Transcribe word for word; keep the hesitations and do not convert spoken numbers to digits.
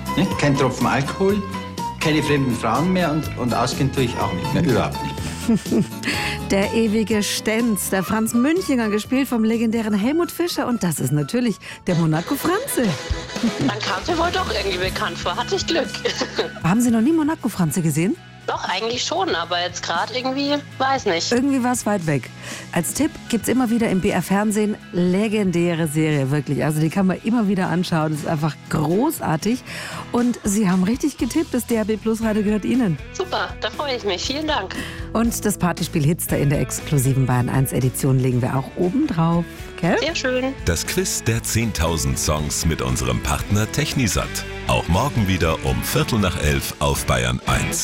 Nicht? Kein Tropfen Alkohol, keine fremden Frauen mehr und, und ausgehen tue ich auch nicht mehr, überhaupt nicht mehr. Der ewige Stenz, der Franz Münchinger, gespielt vom legendären Helmut Fischer. Und das ist natürlich der Monaco Franze. Dann kam sie wohl doch irgendwie bekannt vor. Hatte ich Glück. Haben Sie noch nie Monaco Franze gesehen? Doch, eigentlich schon, aber jetzt gerade irgendwie, weiß nicht. Irgendwie war es weit weg. Als Tipp gibt es immer wieder im B R Fernsehen legendäre Serie, wirklich. Also die kann man immer wieder anschauen. Das ist einfach großartig. Und Sie haben richtig getippt, das D A B Plus Radio gehört Ihnen. Super, da freue ich mich. Vielen Dank. Und das Partyspiel Hitster in der exklusiven Bayern eins Edition legen wir auch oben drauf. Gell? Sehr schön. Das Quiz der zehntausend Songs mit unserem Partner Technisat. Auch morgen wieder um Viertel nach elf auf Bayern eins.